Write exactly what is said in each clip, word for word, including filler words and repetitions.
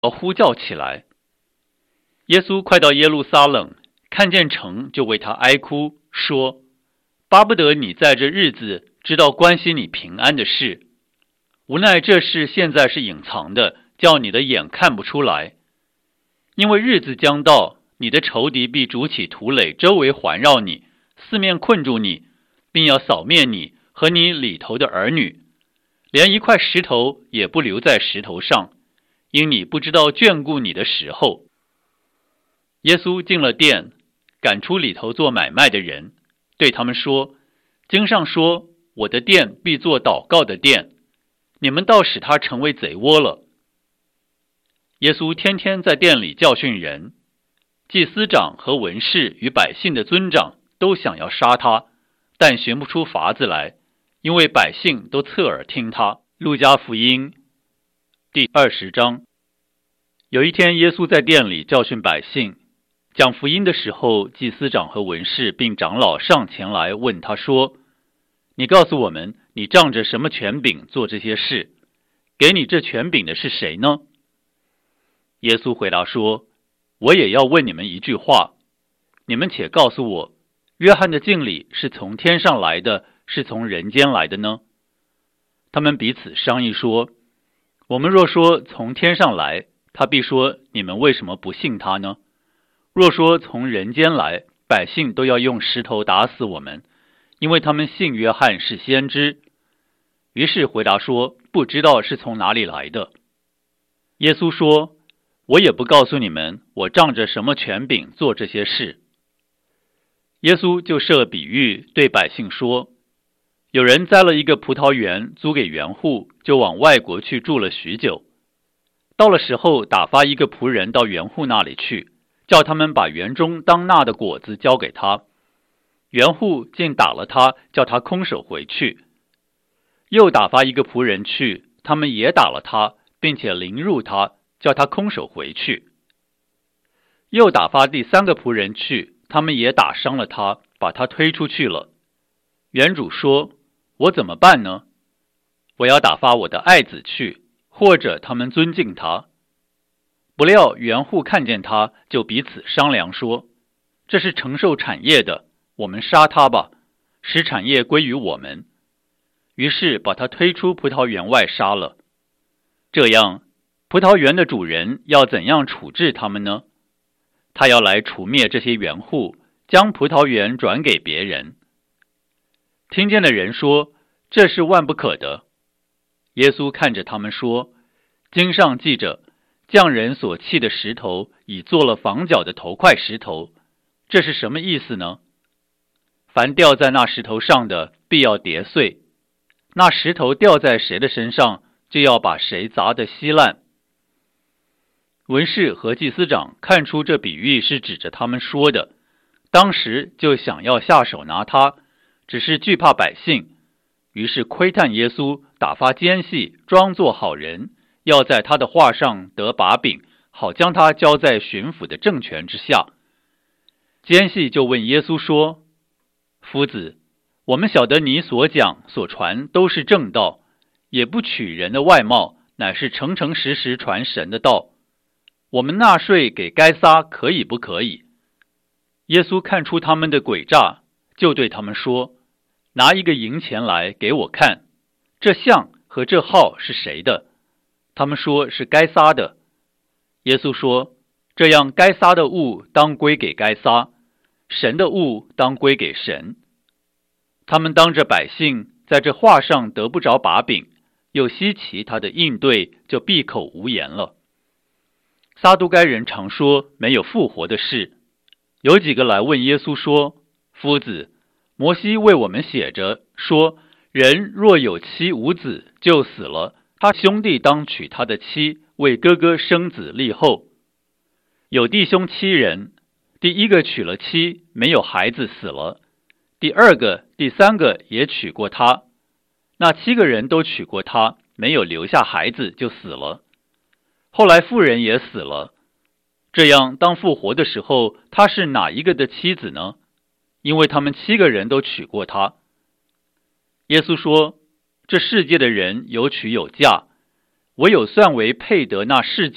呼叫起来。耶稣快到耶路撒冷，看见城，就为他哀哭，说：巴不得你在这日子知道关心你平安的事，无奈这事现在是隐藏的，叫你的眼看不出来。因为日子将到，你的仇敌必筑起土垒，周围环绕你，四面困住你，并要扫灭你和你里头的儿女，连一块石头也不留在石头上，因你不知道眷顾你的时候。耶稣进了殿，赶出里头做买卖的人，对他们说：经上说，我的殿必作祷告的殿，你们倒使它成为贼窝了。耶稣天天在殿里教训人，祭司长和文士与百姓的尊长都想要杀他，但寻不出法子来，因为百姓都侧耳听他。路加福音第二十章。有一天，耶稣在殿里教训百姓，讲福音的时候，祭司长和文士并长老上前来问他说：你告诉我们，你仗着什么权柄做这些事？给你这权柄的是谁呢？耶稣回答说：我也要问你们一句话，你们且告诉我，约翰的敬礼是从天上来的，是从人间来的呢？他们彼此商议说：我们若说从天上来，他必说你们为什么不信他呢？若说从人间来，百姓都要用石头打死我们，因为他们信约翰是先知。于是回答说：不知道是从哪里来的。耶稣说：我也不告诉你们，我仗着什么权柄做这些事。耶稣就设比喻对百姓说：有人栽了一个葡萄园，租给园户，就往外国去住了许久。到了时候，打发一个仆人到园户那里去，叫他们把园中当纳的果子交给他。园户竟打了他，叫他空手回去。又打发一个仆人去，他们也打了他，并且凌辱他，叫他空手回去。又打发第三个仆人去，他们也打伤了他，把他推出去了。园主说：我怎么办呢？我要打发我的爱子去，或者他们尊敬他。不料园户看见他，就彼此商量说：这是承受产业的，我们杀他吧，使产业归于我们。于是把他推出葡萄园外杀了。这样，葡萄园的主人要怎样处置他们呢？他要来除灭这些园户，将葡萄园转给别人。听见的人说：这是万不可的。耶稣看着他们说：经上记着，匠人所砌的石头，已做了房角的头块石头，这是什么意思呢？凡掉在那石头上的，必要跌碎；那石头掉在谁的身上，就要把谁砸得稀烂。文士和祭司长看出这比喻是指着他们说的，当时就想要下手拿他，只是惧怕百姓，于是窥探耶稣，打发奸细，装作好人，要在他的话上得把柄，好将他交在巡抚的政权之下。奸细就问耶稣说：夫子，我们晓得你所讲所传都是正道，也不取人的外貌，乃是诚诚实实传神的道。我们纳税给该撒可以不可以？耶稣看出他们的诡诈，就对他们说：拿一个银钱来给我看，这像和这号是谁的？他们说是该撒的。耶稣说：这样该撒的物当归给该撒，神的物当归给神。他们当着百姓在这话上得不着把柄，又稀奇他的应对，就闭口无言了。撒都该人常说没有复活的事，有几个来问耶稣说：夫子，摩西为我们写着说，人若有妻无子就死了，他兄弟当娶他的妻，为哥哥生子立后。有弟兄七人，第一个娶了妻，没有孩子死了，第二个第三个也娶过他，那七个人都娶过他，没有留下孩子就死了。后来妇人也死了。这样当复活的时候，他是哪一个的妻子呢？因为他们七个人都娶过他。耶稣说：这世界的人有娶有嫁，唯有算为配得那世界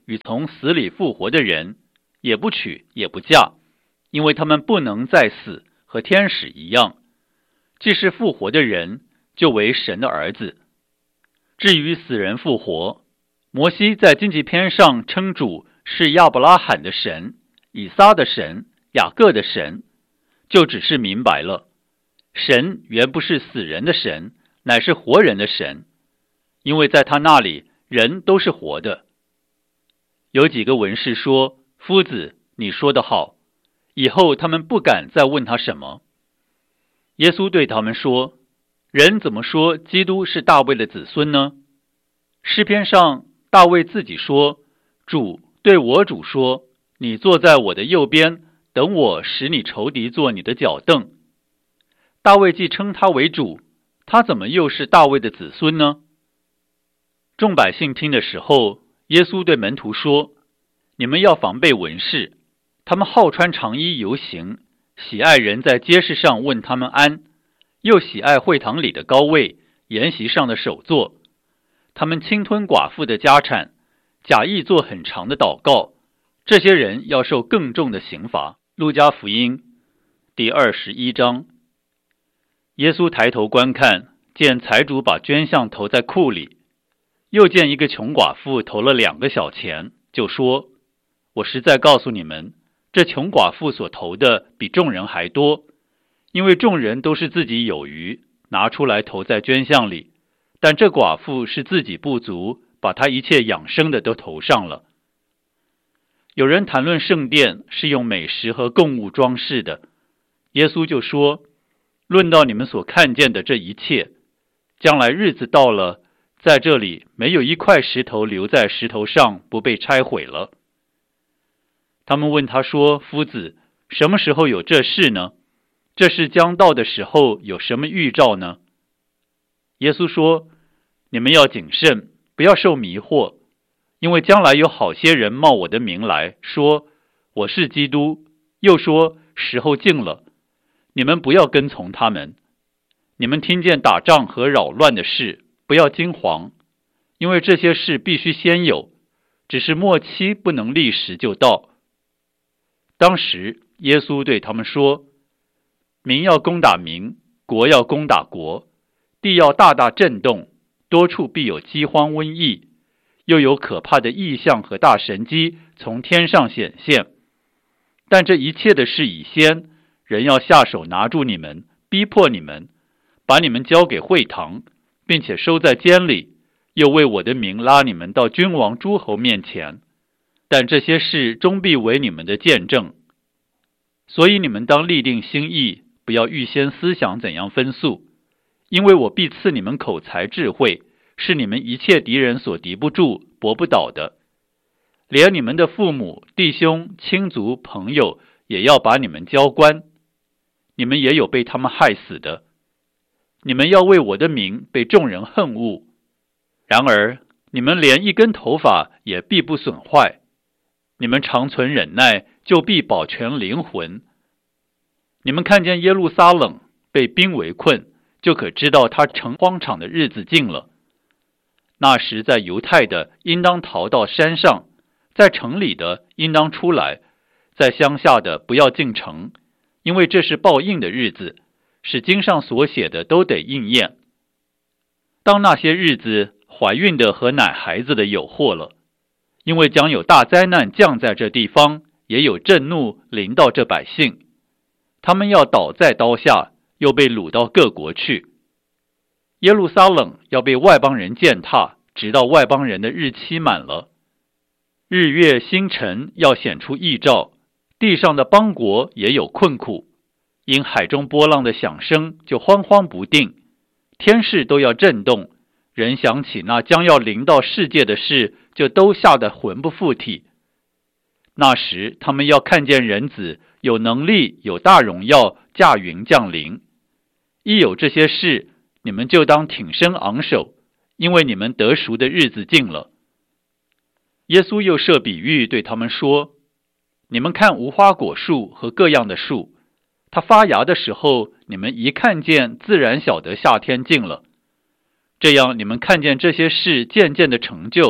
与从死里复活的人，也不娶也不嫁，因为他们不能再死，和天使一样。既是复活的人，就为神的儿子。至于死人复活，摩西在荆棘篇上称主是亚伯拉罕的神、以撒的神、雅各的神，就只是明白了，神原不是死人的神，乃是活人的神，因为在他那里人都是活的。有几个文士说，夫子，你说得好，以后他们不敢再问他什么。耶稣对他们说，人怎么说基督是大卫的子孙呢？诗篇上大卫自己说，主对我主说，你坐在我的右边，等我使你仇敌做你的脚凳。大卫既称他为主，他怎么又是大卫的子孙呢？众百姓听的时候，耶稣对门徒说，你们要防备文士，他们好穿长衣游行，喜爱人在街市上问他们安，又喜爱会堂里的高位，筵席上的首座。他们侵吞寡妇的家产，假意做很长的祷告，这些人要受更重的刑罚。路加福音第二十一章。耶稣抬头观看，见财主把捐项投在库里，又见一个穷寡妇投了两个小钱，就说，我实在告诉你们，这穷寡妇所投的比众人还多，因为众人都是自己有余，拿出来投在捐项里，但这寡妇是自己不足，把她一切养生的都投上了。有人谈论圣殿是用美食和供物装饰的，耶稣就说，论到你们所看见的这一切，将来日子到了，在这里没有一块石头留在石头上不被拆毁了。他们问他说，夫子，什么时候有这事呢？这事将到的时候有什么预兆呢？耶稣说，你们要谨慎，不要受迷惑，因为将来有好些人冒我的名来说，我是基督，又说时候近了，你们不要跟从他们。你们听见打仗和扰乱的事，不要惊惶，因为这些事必须先有，只是末期不能立时就到。当时耶稣对他们说，民要攻打民，国要攻打国，地要大大震动，多处必有饥荒瘟疫，又有可怕的异象和大神迹从天上显现。但这一切的事已先，人要下手拿住你们，逼迫你们，把你们交给会堂，并且收在监里，又为我的名拉你们到君王诸侯面前。但这些事终必为你们的见证。所以你们当立定心意，不要预先思想怎样分诉，因为我必赐你们口才智慧，是你们一切敌人所敌不住、搏不倒的。连你们的父母、弟兄、亲族、朋友也要把你们交官，你们也有被他们害死的。你们要为我的名被众人恨恶，然而你们连一根头发也必不损坏。你们常存忍耐，就必保全灵魂。你们看见耶路撒冷被兵围困，就可知道他成荒场的日子近了。那时在犹太的应当逃到山上，在城里的应当出来，在乡下的不要进城，因为这是报应的日子，使经上所写的都得应验。当那些日子，怀孕的和奶孩子的有祸了，因为将有大灾难降在这地方，也有震怒临到这百姓，他们要倒在刀下，又被掳到各国去。耶路撒冷要被外邦人践踏，直到外邦人的日期满了。日月星辰要显出异兆，地上的邦国也有困苦，因海中波浪的响声就慌慌不定，天势都要震动，人想起那将要临到世界的事，就都吓得魂不附体。那时他们要看见人子有能力有大荣耀驾云降临。一有这些事，你们就当挺身昂首，因为你们得赎的日子近了。耶稣又设比喻对他们说，你们看无花果树和各样的树，它发芽的时候，你们一看见，自然晓得夏天近了。这样你们看见这些事渐渐的成就，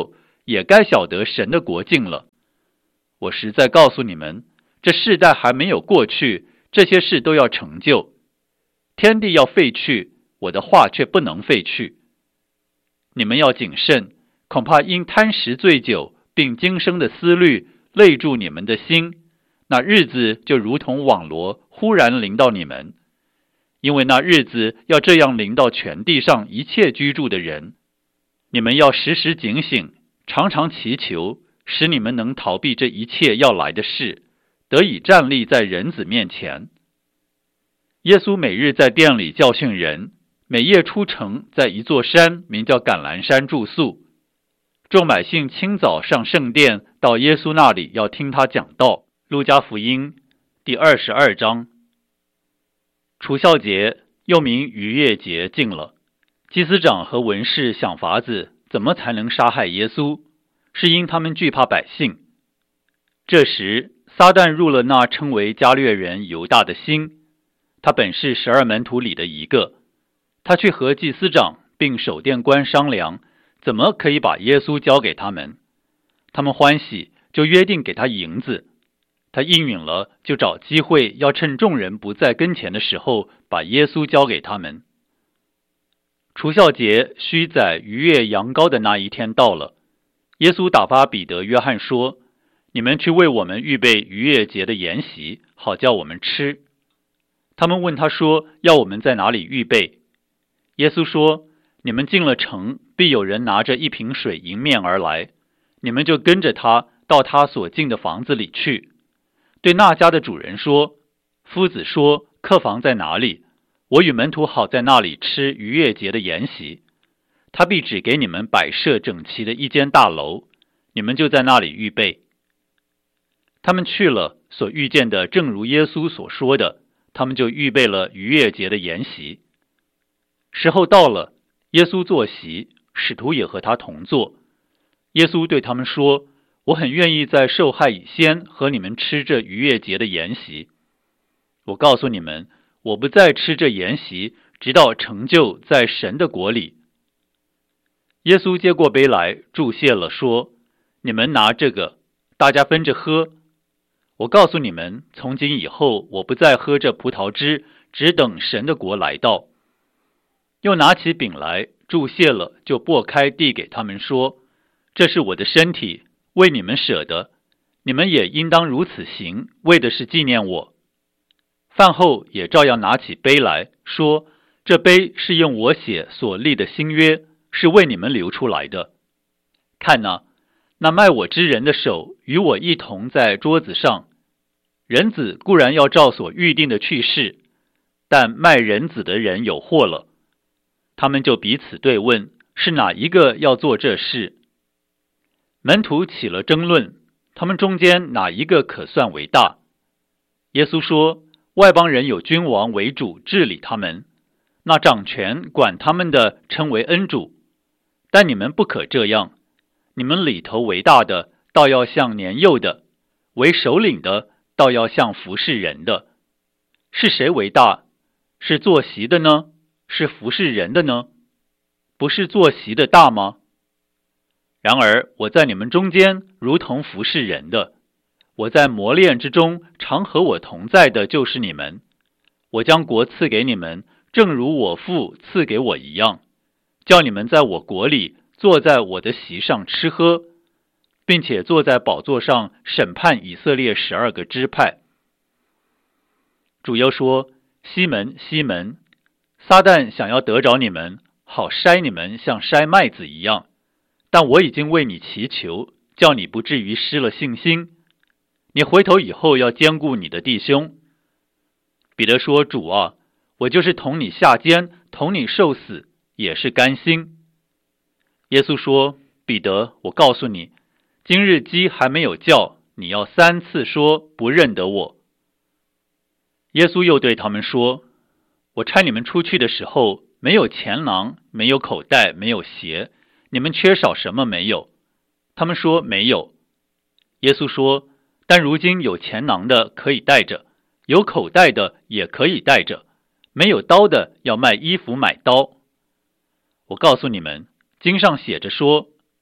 也该晓得神的国近了。我实在告诉你们，这世代还没有过去，这些事都要成就。天地要废去，我的话却不能废去。你们要谨慎，恐怕因贪食醉酒，并今生的思虑累住你们的心，那日子就如同网罗忽然临到你们。因为那日子要这样临到全地上一切居住的人。你们要时时警醒，常常祈求，使你们能逃避这一切要来的事，得以站立在人子面前。耶稣每日在殿里教训人，每夜出城，在一座山名叫橄榄山住宿。众百姓清早上圣殿，到耶稣那里要听他讲道。路加福音第二十二章。除酵节又名逾越节近了，祭司长和文士想法子怎么才能杀害耶稣，是因他们惧怕百姓。这时撒旦入了那称为加略人犹大的心，他本是十二门徒里的一个。他去和祭司长并守殿官商量，怎么可以把耶稣交给他们。他们欢喜，就约定给他银子。他应允了，就找机会要趁众人不在跟前的时候，把耶稣交给他们。除酵节须宰逾越羊羔的那一天到了，耶稣打发彼得、约翰说：你们去为我们预备逾越节的筵席，好叫我们吃。他们问他说：要我们在哪里预备？耶稣说：你们进了城，必有人拿着一瓶水迎面而来，你们就跟着他到他所进的房子里去。对那家的主人说：夫子说，客房在哪里？我与门徒好在那里吃逾越节的筵席。他必只给你们摆设整齐的一间大楼，你们就在那里预备。他们去了，所遇见的正如耶稣所说的，他们就预备了逾越节的筵席。时候到了，耶稣坐席，使徒也和他同坐。耶稣对他们说：我很愿意在受害以先和你们吃这逾越节的筵席。我告诉你们，我不再吃这筵席，直到成就在神的国里。耶稣接过杯来，祝谢了，说：你们拿这个，大家分着喝。我告诉你们，从今以后，我不再喝这葡萄汁，只等神的国来到。又拿起饼来，祝谢了，就擘开递给他们说：这是我的身体，为你们舍的，你们也应当如此行，为的是纪念我。饭后也照样拿起杯来说：这杯是用我血所立的新约，是为你们流出来的。看哪，那卖我之人的手与我一同在桌子上。人子固然要照所预定的去世，但卖人子的人有祸了。他们就彼此对问，是哪一个要做这事？门徒起了争论，他们中间哪一个可算为大？耶稣说：外邦人有君王为主治理他们，那掌权管他们的称为恩主。但你们不可这样，你们里头为大的，倒要像年幼的；为首领的，倒要像服侍人的。是谁为大？是坐席的呢？是服侍人的呢？不是坐席的大吗？然而我在你们中间如同服侍人的，我在磨练之中常和我同在的就是你们。我将国赐给你们，正如我父赐给我一样，叫你们在我国里坐在我的席上吃喝，并且坐在宝座上审判以色列十二个支派。主又说：西门，西门，撒旦想要得着你们，好筛你们像筛麦子一样。但我已经为你祈求，叫你不至于失了信心。你回头以后要兼顾你的弟兄。彼得说：主啊，我就是同你下监，同你受死，也是甘心。耶稣说：彼得，我告诉你，今日鸡还没有叫，你要三次说不认得我。耶稣又对他们说：我差你们出去的时候，没有钱囊，没有口袋，没有鞋，你们缺少什么没有？他们说没有。耶稣说：但如今有钱囊的可以带着，有口袋的也可以带着，没有刀的要卖衣服买刀。我告诉你们，经上写着说：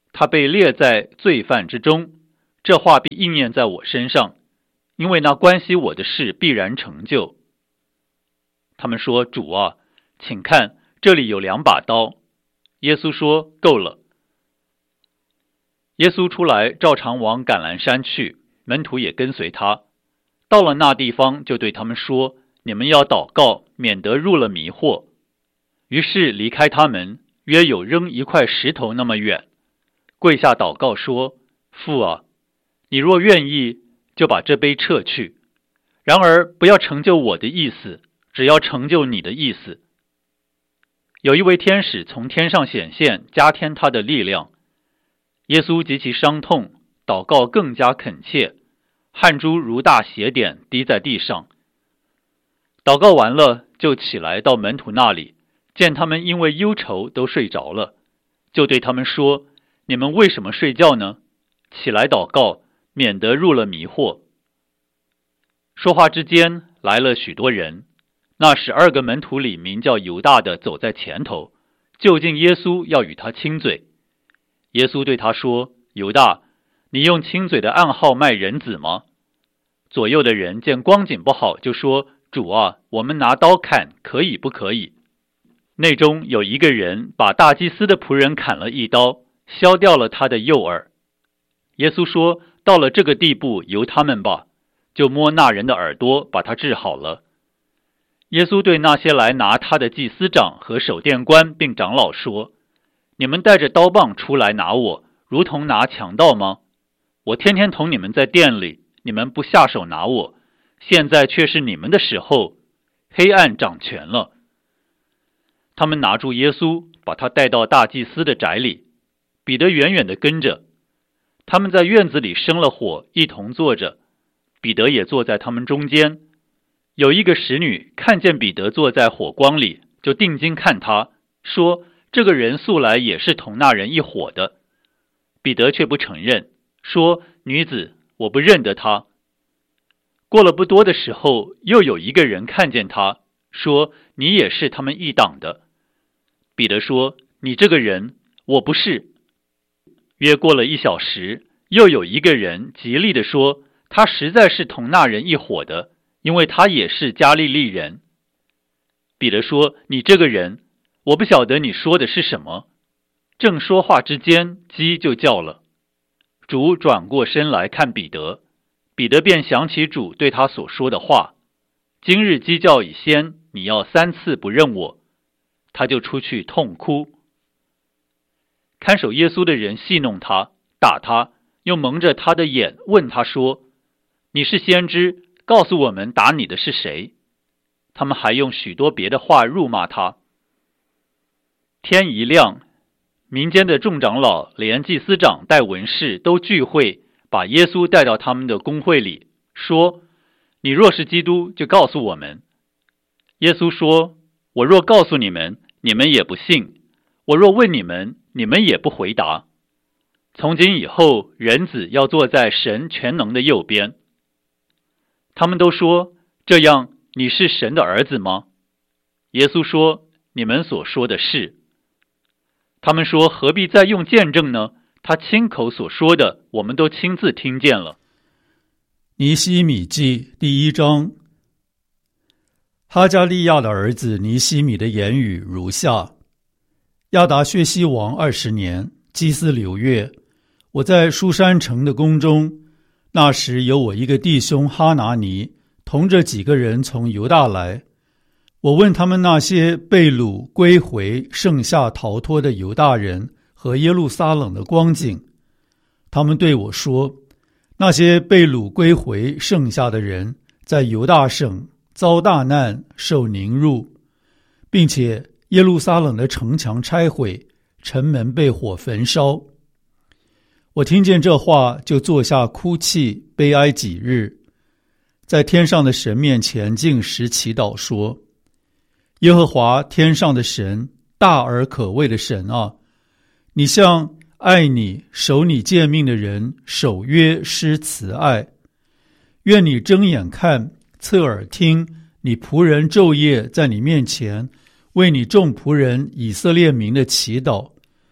他被列在罪犯之中，这话必应验在我身上，因为那关系我的事必然成就。他们说，主啊，请看，这里有两把刀。耶稣说，够了。耶稣出来，照常往橄榄山去，门徒也跟随他。到了那地方，就对他们说，你们要祷告，免得入了迷惑。于是离开他们，约有扔一块石头那么远，跪下祷告说，父啊，你若愿意，就把这杯撤去，然而不要成就我的意思，只要成就你的意思。有一位天使从天上显现，加添他的力量。耶稣极其伤痛，祷告更加恳切，汗珠如大血点滴在地上。祷告完了，就起来到门徒那里，见他们因为忧愁都睡着了，就对他们说，你们为什么睡觉呢？起来祷告，免得入了迷惑。说话之间，来了许多人。那十二个门徒里名叫犹大的走在前头，就近耶稣要与他亲嘴。耶稣对他说，犹大，你用亲嘴的暗号卖人子吗？左右的人见光景不好，就说，主啊，我们拿刀砍，可以不可以？内中有一个人把大祭司的仆人砍了一刀，削掉了他的右耳。耶稣说，到了这个地步，由他们吧，就摸那人的耳朵，把他治好了。耶稣对那些来拿他的祭司长和守殿官并长老说，你们带着刀棒出来拿我，如同拿强盗吗？我天天同你们在殿里，你们不下手拿我，现在却是你们的时候，黑暗掌权了。他们拿住耶稣，把他带到大祭司的宅里，彼得远远地跟着。他们在院子里生了火，一同坐着，彼得也坐在他们中间。有一个使女看见彼得坐在火光里，就定睛看他，说，这个人素来也是同那人一伙的。彼得却不承认，说，女子，我不认得他。过了不多的时候，又有一个人看见他，说，你也是他们一党的。彼得说，你这个人，我不是。约过了一小时，又有一个人极力地说，他实在是同那人一伙的，因为他也是加利利人。彼得说，你这个人，我不晓得你说的是什么。正说话之间，鸡就叫了。主转过身来看彼得，彼得便想起主对他所说的话，今日鸡叫以先，你要三次不认我。他就出去痛哭。看守耶稣的人戏弄他，打他，又蒙着他的眼，问他说，你是先知，告诉我们打你的是谁？他们还用许多别的话辱骂他。天一亮，民间的众长老连祭司长带文士都聚会，把耶稣带到他们的公会里，说，你若是基督，就告诉我们。耶稣说，我若告诉你们，你们也不信；我若问你们，你们也不回答。从今以后，人子要坐在神全能的右边。他们都说，这样你是神的儿子吗？耶稣说，你们所说的是。他们说，何必再用见证呢？他亲口所说的，我们都亲自听见了。 尼希米记第一章。哈加利亚的儿子尼希米的言语如下：亚达薛西王二十年，基斯流月，我在书珊城的宫中，那时有我一个弟兄哈拿尼，同着几个人从犹大来。我问他们那些被掳归回剩下逃脱的犹大人和耶路撒冷的光景，他们对我说，那些被掳归回剩下的人在犹大省遭大难，受凌辱，并且耶路撒冷的城墙拆毁，城门被火焚烧。我听见这话，就坐下哭泣悲哀几日，在天上的神面前禁食祈祷说，耶和华天上的神，大而可畏的神啊，你向爱你守你诫命的人守约施慈爱，愿你睁眼看，侧耳听，你仆人昼夜在你面前为你众仆人以色列民的祈祷，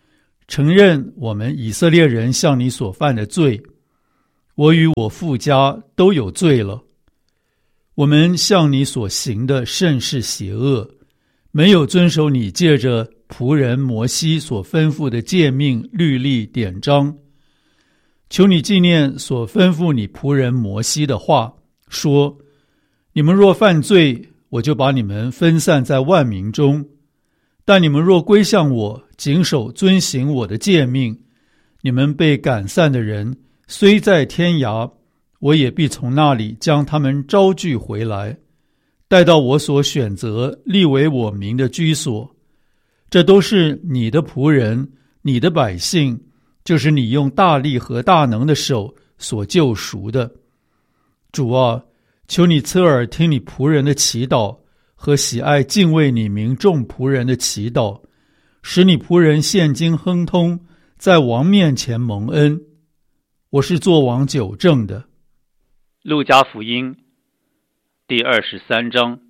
承认我们以色列人向你所犯的罪，我与我父家都有罪了。我们向你所行的甚是邪恶，没有遵守你借着仆人摩西所吩咐的诫命、律例、典章。求你纪念所吩咐你仆人摩西的话，说：你们若犯罪，我就把你们分散在万民中；但你们若归向我，谨守遵行我的诫命，你们被赶散的人虽在天涯，我也必从那里将他们招聚回来，带到我所选择立为我名的居所。这都是你的仆人，你的百姓，就是你用大力和大能的手所救赎的。主啊，求你侧耳听你仆人的祈祷，和喜爱敬畏你名众仆人的祈祷，使你仆人现今亨通，在王面前蒙恩。我是做王久正的。 路加福音第二十三章。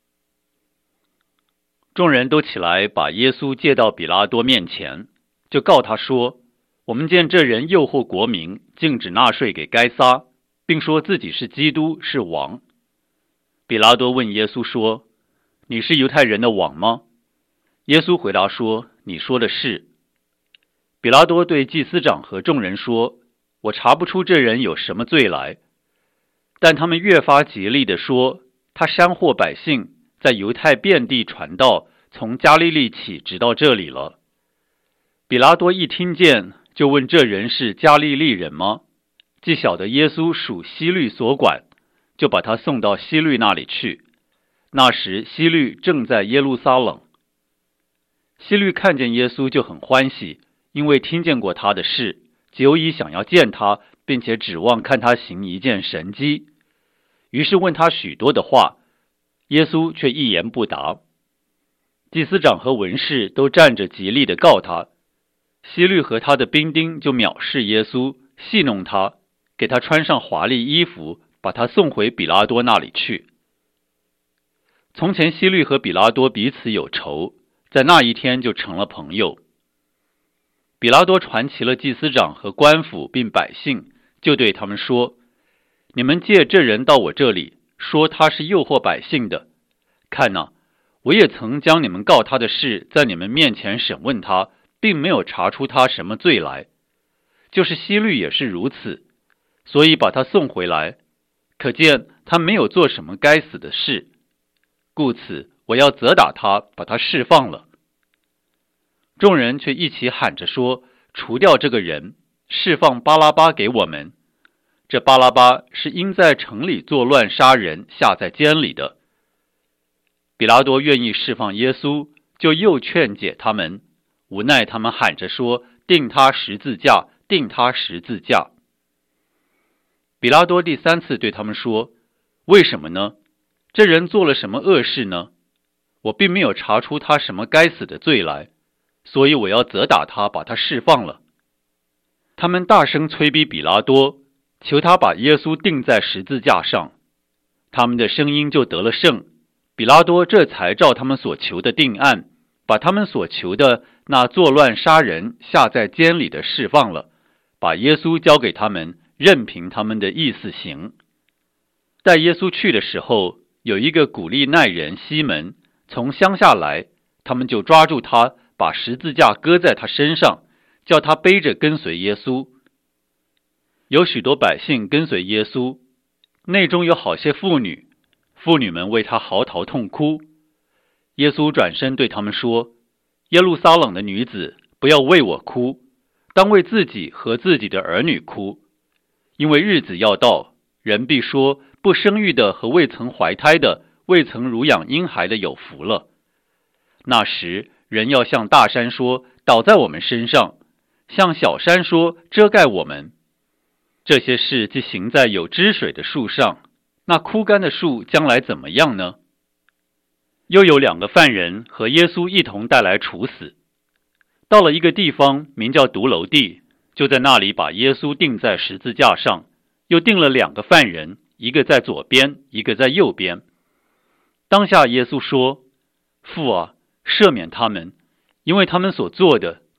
众人都起来，把耶稣借到比拉多面前，就告他说：我们见这人诱惑国民，禁止纳税给该撒，并说自己是基督，是王。比拉多问耶稣说：你是犹太人的王吗？耶稣回答说：你说的是。比拉多对祭司长和众人说：我查不出这人有什么罪来。但他们越发极力地说，他煽惑百姓，在犹太遍地传道，从加利利起直到这里了。比拉多一听见，就问这人是加利利人吗？既晓得耶稣属希律所管，就把他送到希律那里去。那时希律正在耶路撒冷。希律看见耶稣就很欢喜，因为听见过他的事，久已想要见他，并且指望看他行一件神迹。于是问他许多的话，耶稣却一言不答。祭司长和文士都站着极力地告他。希律和他的兵丁就藐视耶稣，戏弄他，给他穿上华丽衣服，把他送回比拉多那里去。从前希律和比拉多彼此有仇，在那一天就成了朋友。比拉多传齐了祭司长和官府并百姓，就对他们说：你们借这人到我这里，说他是诱惑百姓的。看哪，我也曾将你们告他的事在你们面前审问他，并没有查出他什么罪来。就是希律也是如此，所以把他送回来，可见他没有做什么该死的事。故此我要责打他，把他释放了。众人却一起喊着说：除掉这个人，释放巴拉巴给我们。这巴拉巴是因在城里作乱杀人，下在监里的。比拉多愿意释放耶稣，就又劝解他们，无奈他们喊着说：定他十字架，定他十字架。比拉多第三次对他们说：为什么呢？这人做了什么恶事呢？我并没有查出他什么该死的罪来，所以我要责打他，把他释放了。他们大声催逼比拉多，求他把耶稣钉在十字架上。他们的声音就得了胜，比拉多这才照他们所求的定案，把他们所求的那作乱杀人下在监里的释放了，把耶稣交给他们，任凭他们的意思行。带耶稣去的时候，有一个古利奈人西门从乡下来，他们就抓住他，把十字架搁在他身上，叫他背着跟随耶稣。有许多百姓跟随耶稣，内中有好些妇女，妇女们为他嚎啕痛哭。耶稣转身对他们说：耶路撒冷的女子，不要为我哭，当为自己和自己的儿女哭，因为日子要到，人必说，不生育的和未曾怀胎的，未曾乳养婴孩的有福了。那时人要向大山说，倒在我们身上，向小山说，遮盖我们。这些事既行在有汁水的树上，那枯干的树将来怎么样呢？又有两个犯人和耶稣一同带来处死。到了一个地方名叫独楼地，就在那里把耶稣钉在十字架上，又钉了两个犯人，一个在左边，一个在右边。当下耶稣说：父啊，赦免他们，因为他们所做的，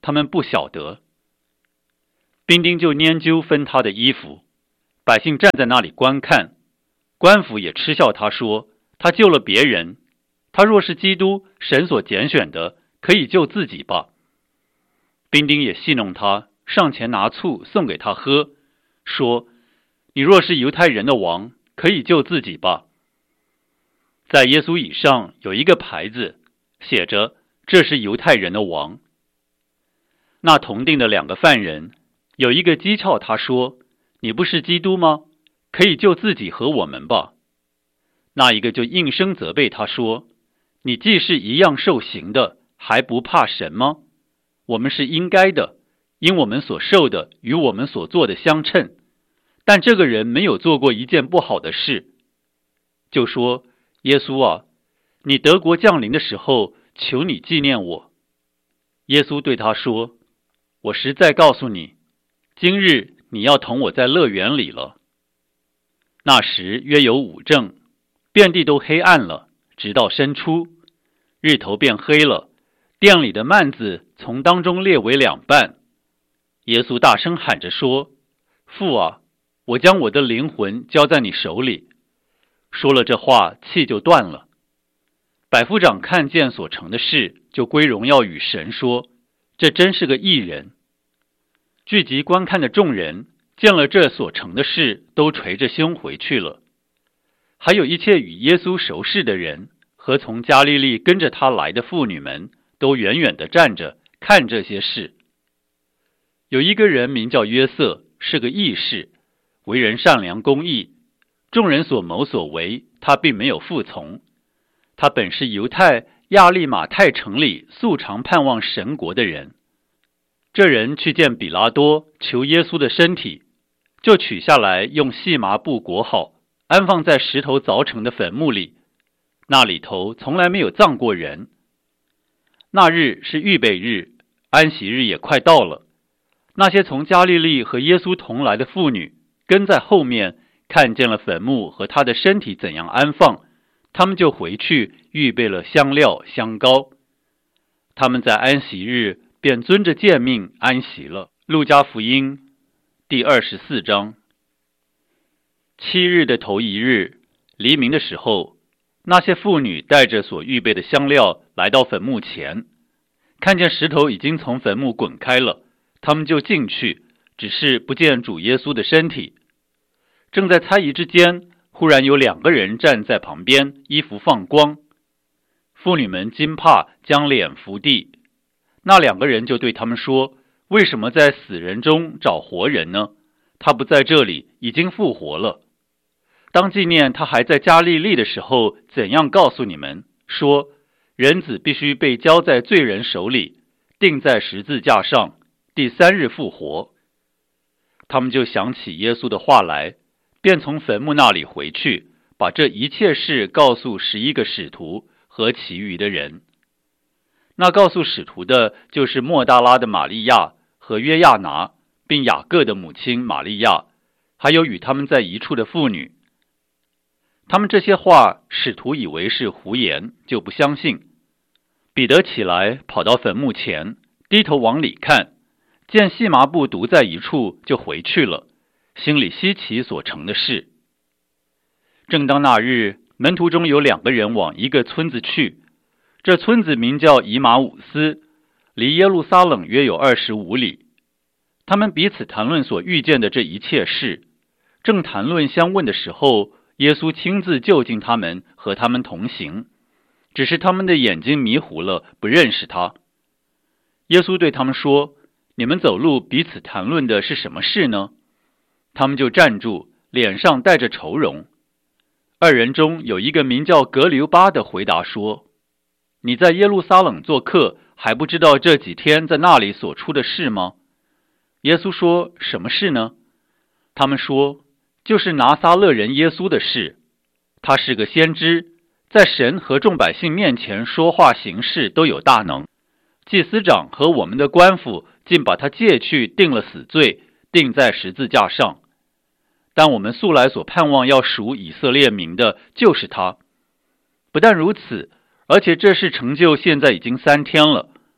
他们不晓得。兵丁就拈阄分他的衣服，百姓站在那里观看，官府也嗤笑他说，他救了别人，他若是基督，神所拣选的，可以救自己吧。兵丁也戏弄他，上前拿醋送给他喝，说，你若是犹太人的王，可以救自己吧。在耶稣以上有一个牌子，写着，这是犹太人的王。那同定的两个犯人，有一个讥诮他说，你不是基督吗？可以救自己和我们吧。那一个就应声责备他说，你既是一样受刑的，还不怕神吗？我们是应该的，因我们所受的与我们所做的相称，但这个人没有做过一件不好的事。就说，耶稣啊，你得国降临的时候，求你纪念我。耶稣对他说，我实在告诉你，今日你要同我在乐园里了。那时约有午正，遍地都黑暗了，直到申初，日头变黑了，殿里的幔子从当中裂为两半。耶稣大声喊着说，父啊，我将我的灵魂交在你手里。说了这话，气就断了。百夫长看见所成的事，就归荣耀与神说，这真是个义人。聚集观看的众人见了这所成的事，都垂着胸回去了。还有一切与耶稣熟识的人和从加利利跟着他来的妇女们，都远远地站着看这些事。有一个人名叫约瑟，是个义士，为人善良公义，众人所谋所为，他并没有服从。他本是犹太亚利马太城里素常盼望神国的人。这人去见比拉多，求耶稣的身体，就取下来，用细麻布裹好，安放在石头凿成的坟墓里，那里头从来没有葬过人。那日是预备日，安息日也快到了。那些从加利利和耶稣同来的妇女跟在后面，看见了坟墓和他的身体怎样安放，他们就回去预备了香料香膏。他们在安息日便遵着诫命安息了。路加福音第二十四章。七日的头一日，黎明的时候，那些妇女带着所预备的香料来到坟墓前，看见石头已经从坟墓滚开了，他们就进去，只是不见主耶稣的身体。正在猜疑之间，忽然有两个人站在旁边，衣服放光。妇女们惊怕，将脸伏地。那两个人就对他们说，为什么在死人中找活人呢？他不在这里，已经复活了。当纪念他还在加利利的时候，怎样告诉你们，说人子必须被交在罪人手里，钉在十字架上，第三日复活。他们就想起耶稣的话来，便从坟墓那里回去，把这一切事告诉十一个使徒和其余的人。那告诉使徒的，就是抹大拉的玛利亚和约亚拿，并雅各的母亲玛利亚，还有与他们在一处的妇女。他们这些话，使徒以为是胡言，就不相信。彼得起来，跑到坟墓前，低头往里看，见细麻布独在一处，就回去了，心里稀奇所成的事。正当那日，门徒中有两个人往一个村子去，这村子名叫以马忤斯，离耶路撒冷约有二十五里。他们彼此谈论所遇见的这一切事，正谈论相问的时候，耶稣亲自就近他们，和他们同行，只是他们的眼睛迷糊了，不认识他。耶稣对他们说，你们走路彼此谈论的是什么事呢？他们就站住，脸上带着愁容。二人中有一个名叫格留巴的回答说，你在耶路撒冷做客，还不知道这几天在那里所出的事吗？耶稣说，什么事呢？他们说，就是拿撒勒人耶稣的事。他是个先知，在神和众百姓面前说话行事都有大能。祭司长和我们的官府竟把他借去，定了死罪，钉在十字架上。但我们素来所盼望要赎以色列民的，就是他。不但如此，而且这事成就现在已经三天了。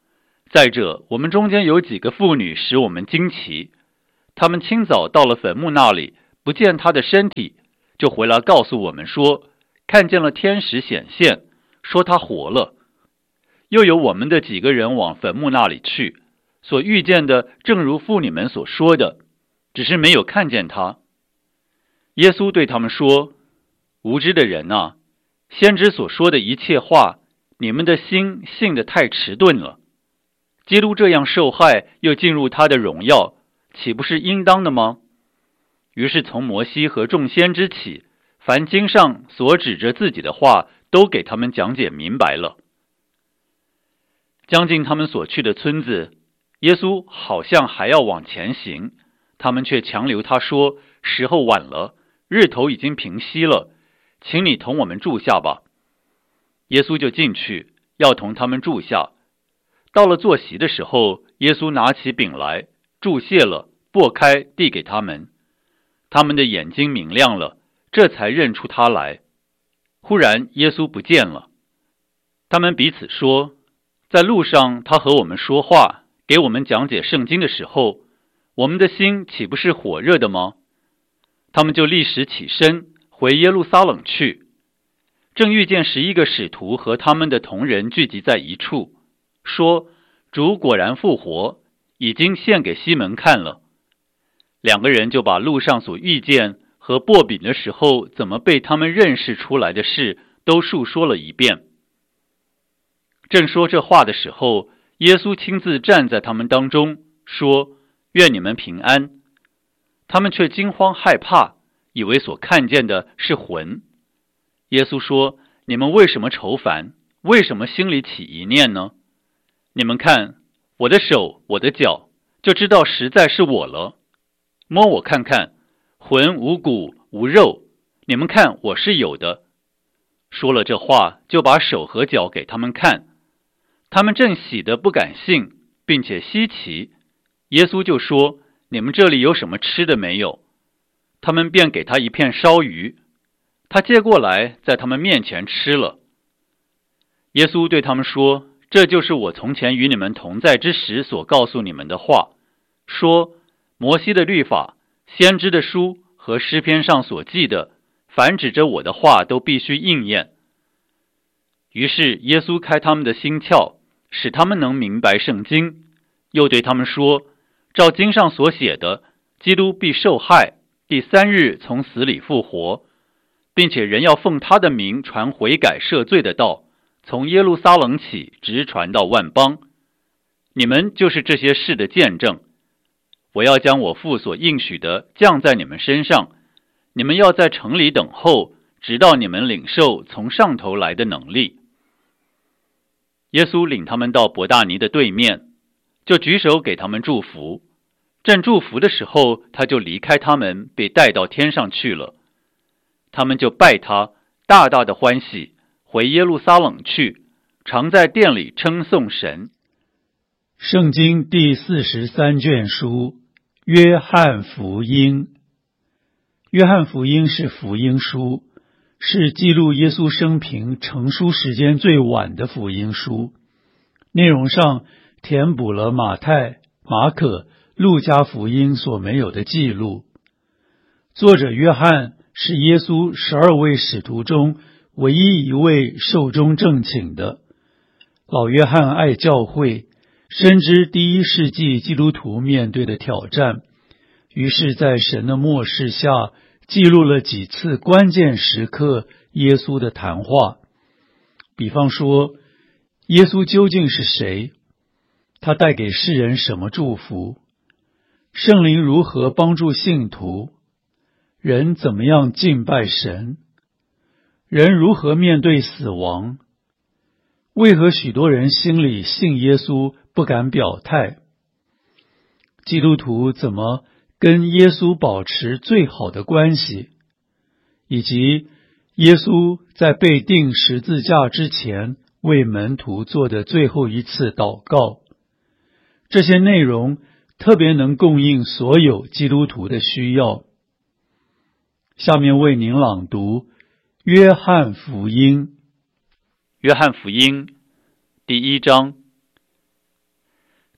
再者，我们中间有几个妇女使我们惊奇，她们清早到了坟墓那里，不见他的身体，就回来告诉我们说，看见了天使显现，说他活了。又有我们的几个人往坟墓那里去，所遇见的正如妇女们所说的，只是没有看见他。耶稣对他们说，无知的人啊，先知所说的一切话，你们的心信得太迟钝了。基督这样受害，又进入他的荣耀，岂不是应当的吗？于是从摩西和众先知起，凡经上所指着自己的话，都给他们讲解明白了。将近他们所去的村子，耶稣好像还要往前行，他们却强留他说，时候晚了，日头已经平西了，请你同我们住下吧。耶稣就进去，要同他们住下。到了坐席的时候，耶稣拿起饼来，祝谢了，擘开，递给他们。他们的眼睛明亮了，这才认出他来。忽然耶稣不见了。他们彼此说，在路上他和我们说话，给我们讲解圣经的时候，我们的心岂不是火热的吗？他们就立时起身，回耶路撒冷去。正遇见十一个使徒和他们的同人聚集在一处，说，主果然复活，已经献给西门看了。两个人就把路上所遇见和擘饼的时候怎么被他们认识出来的事都述说了一遍。正说这话的时候，耶稣亲自站在他们当中，说，愿你们平安。他们却惊慌害怕，以为所看见的是魂。耶稣说，你们为什么愁烦？为什么心里起疑念呢？你们看我的手，我的脚，就知道实在是我了。摸我看看，魂无骨无肉，你们看我是有的。说了这话，就把手和脚给他们看。他们正喜得不敢信，并且稀奇。耶稣就说，你们这里有什么吃的没有？他们便给他一片烧鱼，他接过来，在他们面前吃了。耶稣对他们说，这就是我从前与你们同在之时所告诉你们的话，说摩西的律法、先知的书和诗篇上所记的，凡指着我的话都必须应验。于是耶稣开他们的心窍，使他们能明白圣经，又对他们说，照经上所写的，基督必受害，第三日从死里复活，并且人要奉他的名传悔改赦罪的道，从耶路撒冷起，直传到万邦。你们就是这些事的见证。我要将我父所应许的降在你们身上，你们要在城里等候，直到你们领受从上头来的能力。耶稣领他们到伯大尼的对面，就举手给他们祝福。正祝福的时候，他就离开他们，被带到天上去了。他们就拜他，大大的欢喜，回耶路撒冷去，常在殿里称颂神。 圣经第四十三卷书，约翰福音。约翰福音是福音书，是记录耶稣生平成书时间最晚的福音书。内容上填补了马太、马可、路加福音所没有的记录。作者约翰是耶稣十二位使徒中唯一一位寿终正寝的。老约翰爱教会，深知第一世纪基督徒面对的挑战，于是在神的默示下，记录了几次关键时刻耶稣的谈话。比方说，耶稣究竟是谁？他带给世人什么祝福？圣灵如何帮助信徒？人怎么样敬拜神？人如何面对死亡？为何许多人心里信耶稣不敢表态？基督徒怎么跟耶稣保持最好的关系？以及耶稣在被钉十字架之前为门徒做的最后一次祷告。这些内容特别能供应所有基督徒的需要。下面为您朗读约翰福音。 约翰福音第一章。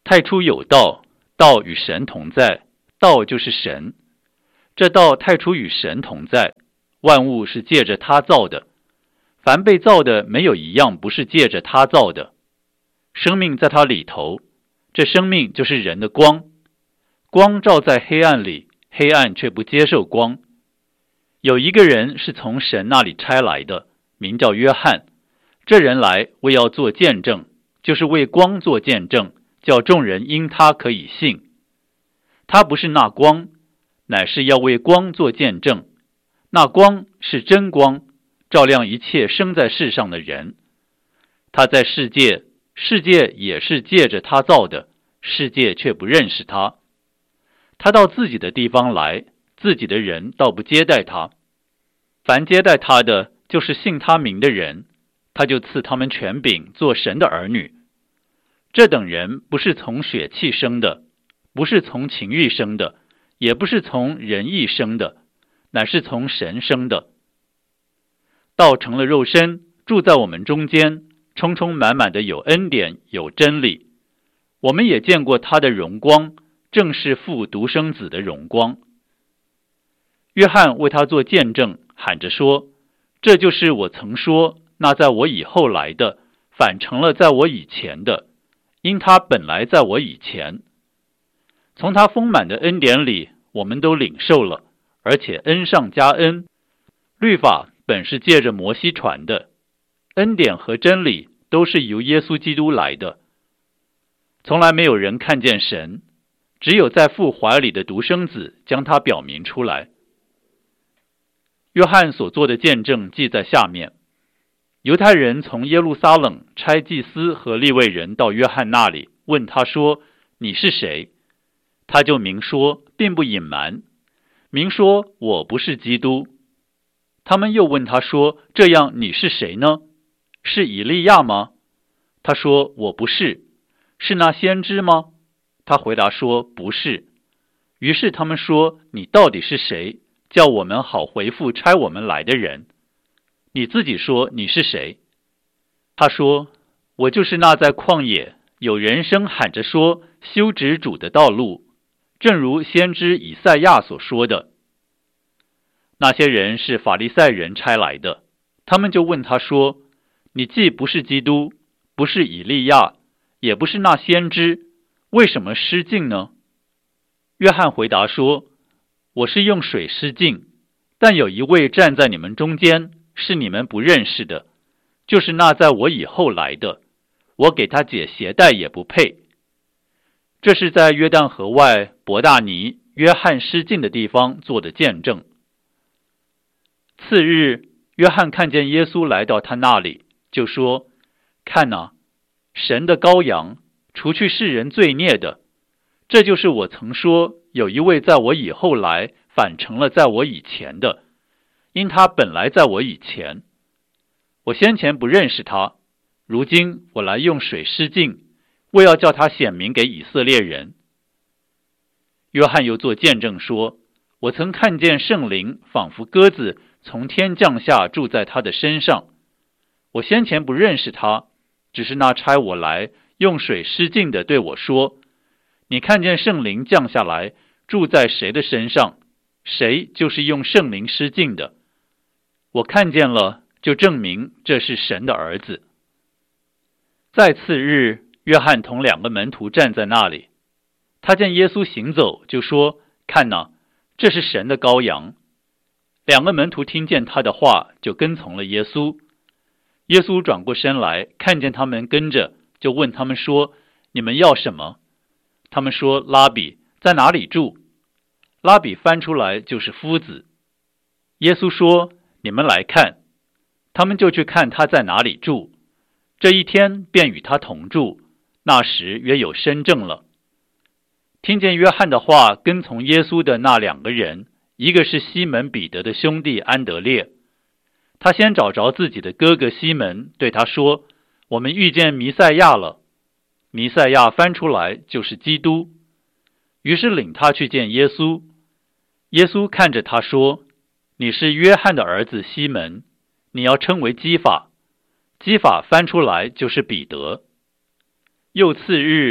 太初有道，道与神同在，道就是神。这道太初与神同在，万物是借着他造的，凡被造的没有一样不是借着他造的。生命在他里头，这生命就是人的光，光照在黑暗里，黑暗却不接受光。有一个人是从神那里差来的，名叫约翰。这人来为要做见证，就是为光做见证，叫众人因他可以信。他不是那光，乃是要为光做见证。那光是真光，照亮一切生在世上的人。他在世界，世界也是借着他造的，世界却不认识他。他到自己的地方来，自己的人倒不接待他。凡接待他的，就是信他名的人，他就赐他们权柄做神的儿女。这等人不是从血气生的，不是从情欲生的，也不是从人意生的，乃是从神生的。道成了肉身，住在我们中间，充充满满的有恩典，有真理。我们也见过他的荣光，正是父独生子的荣光。约翰为他做见证，喊着说：这就是我曾说，那在我以后来的，反成了在我以前的，因他本来在我以前。从他丰满的恩典里，我们都领受了，而且恩上加恩。律法本是借着摩西传的，恩典和真理都是由耶稣基督来的。从来没有人看见神，只有在父怀里的独生子将他表明出来。约翰所做的见证记在下面。犹太人从耶路撒冷差祭司和利未人到约翰那里，问他说：你是谁？他就明说，并不隐瞒，明说我不是基督。他们又问他说：这样你是谁呢？是以利亚吗？他说：我不是。是那先知吗？他回答说：不是。于是他们说：你到底是谁？叫我们好回复差我们来的人。你自己说你是谁？他说：我就是那在旷野有人声喊着说修直主的道路，正如先知以赛亚所说的。那些人是法利赛人差来的，他们就问他说：你既不是基督，不是以利亚，也不是那先知，为什么失敬呢？约翰回答说：我是用水施浸，但有一位站在你们中间，是你们不认识的，就是那在我以后来的，我给他解鞋带也不配。这是在约旦河外伯大尼约翰施浸的地方做的见证。次日，约翰看见耶稣来到他那里，就说：看哪，神的羔羊，除去世人罪孽的。这就是我曾说，有一位在我以后来，反成了在我以前的，因他本来在我以前。我先前不认识他，如今我来用水施浸，为要叫他显明给以色列人。约翰又做见证说：我曾看见圣灵仿佛鸽子从天降下，住在他的身上。我先前不认识他，只是那差我来用水施浸的对我说：你看见圣灵降下来，住在谁的身上，谁就是用圣灵施浸的。我看见了，就证明这是神的儿子。再次日，约翰同两个门徒站在那里，他见耶稣行走，就说：看哪，这是神的羔羊。两个门徒听见他的话，就跟从了耶稣。耶稣转过身来，看见他们跟着，就问他们说：你们要什么？他们说：拉比，在哪里住？拉比翻出来就是夫子。耶稣说：你们来看。他们就去看他在哪里住。这一天便与他同住，那时约有申正了。听见约翰的话，跟从耶稣的那两个人，一个是西门彼得的兄弟安德烈。他先找着自己的哥哥西门，对他说：我们遇见弥赛亚了。弥赛亚翻出来就是基督。于是领他去见耶稣。耶稣看着他说：你是约翰的儿子西门，你要称为基法。基法翻出来就是彼得。又次日，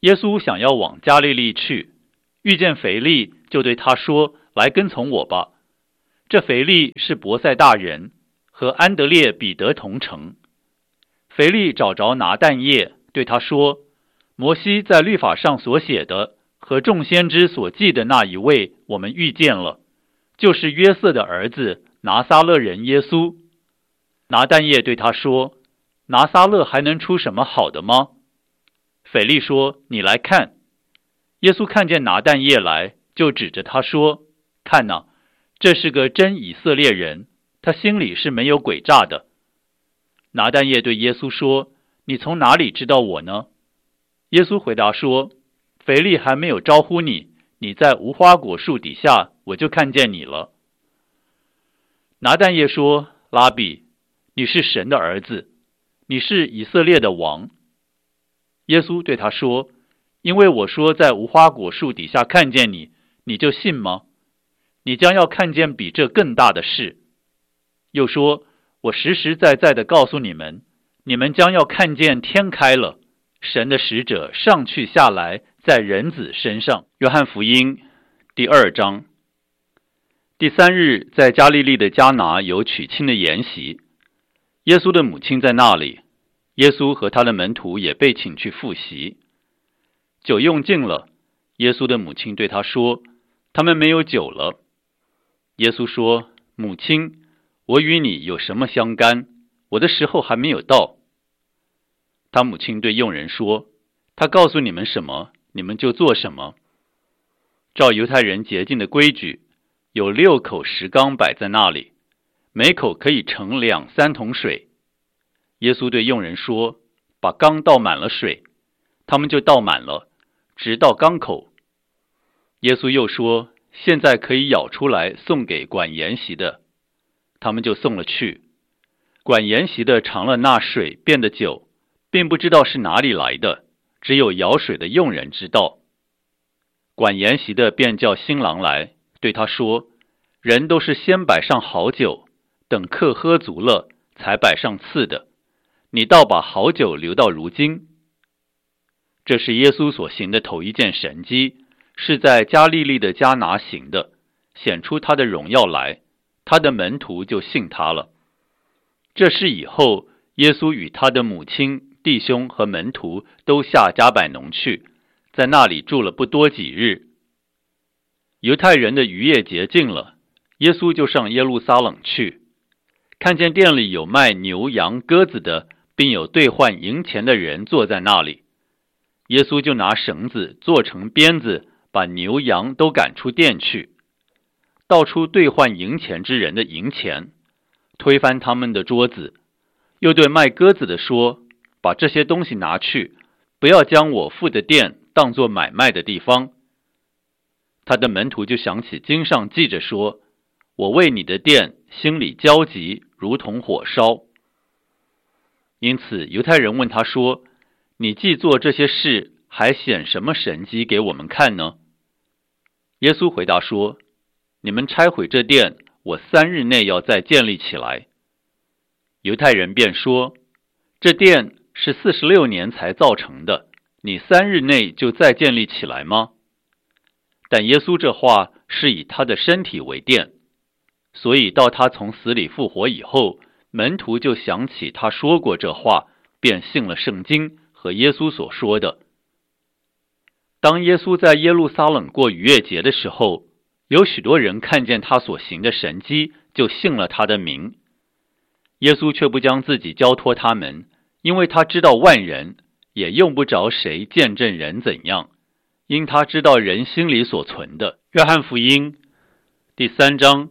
耶稣想要往加利利去，遇见腓力，就对他说：“来跟从我吧。”这腓力是伯赛大人，和安德烈、彼得同城。腓力找着拿但业，对他说：“摩西在律法上所写的和众先知所记的那一位，我们遇见了，就是约瑟的儿子拿撒勒人耶稣。”拿但业对他说：“拿撒勒还能出什么好的吗？”腓力说：“你来看。”耶稣看见拿但业来，就指着他说：“看哪，这是个真以色列人，他心里是没有诡诈的。”拿但业对耶稣说：“你从哪里知道我呢？”耶稣回答说：“腓力还没有招呼你，你在无花果树底下，我就看见你了。”拿但业说：“拉比，你是神的儿子，你是以色列的王。”耶稣对他说：“因为我说在无花果树底下看见你，你就信吗？你将要看见比这更大的事。”又说：“我实实在在的告诉你们，你们将要看见天开了，神的使者上去下来，在人子身上。”约翰福音第二章。第三日，在加利利的迦拿有娶亲的筵席，耶稣的母亲在那里，耶稣和他的门徒也被请去赴席。酒用尽了，耶稣的母亲对他说：“他们没有酒了。”耶稣说：“母亲，我与你有什么相干？我的时候还没有到。”他母亲对佣人说：“他告诉你们什么，你们就做什么。”照犹太人洁净的规矩，有六口石缸摆在那里，每口可以盛两三桶水。耶稣对佣人说：“把缸倒满了水。”他们就倒满了，直到缸口。耶稣又说：“现在可以舀出来送给管筵席的。”他们就送了去。管筵席的尝了那水变的酒，并不知道是哪里来的，只有舀水的佣人知道。管筵席的便叫新郎来，对他说：“人都是先摆上好酒，等客喝足了，才摆上次的。你倒把好酒留到如今。”这是耶稣所行的头一件神迹，是在加利利的迦拿行的，显出他的荣耀来，他的门徒就信他了。这事以后，耶稣与他的母亲、弟兄和门徒都下迦百农去，在那里住了不多几日。犹太人的逾越节近了，耶稣就上耶路撒冷去，看见店里有卖牛羊鸽子的，并有兑换银钱的人坐在那里。耶稣就拿绳子做成鞭子，把牛羊都赶出店去，倒出兑换银钱之人的银钱，推翻他们的桌子，又对卖鸽子的说：“把这些东西拿去，不要将我父的店当作买卖的地方。”他的门徒就想起经上记着说：“我为你的店心里焦急，如同火烧。”因此犹太人问他说：“你既做这些事，还显什么神迹给我们看呢？”耶稣回答说：“你们拆毁这殿，我三日内要再建立起来。”犹太人便说：“这殿是四十六年才造成的，你三日内就再建立起来吗？”但耶稣这话是以他的身体为殿，所以到他从死里复活以后，门徒就想起他说过这话，便信了圣经和耶稣所说的。当耶稣在耶路撒冷过逾越节的时候，有许多人看见他所行的神迹，就信了他的名。耶稣却不将自己交托他们，因为他知道万人，也用不着谁见证人怎样，因他知道人心里所存的。约翰福音第三章。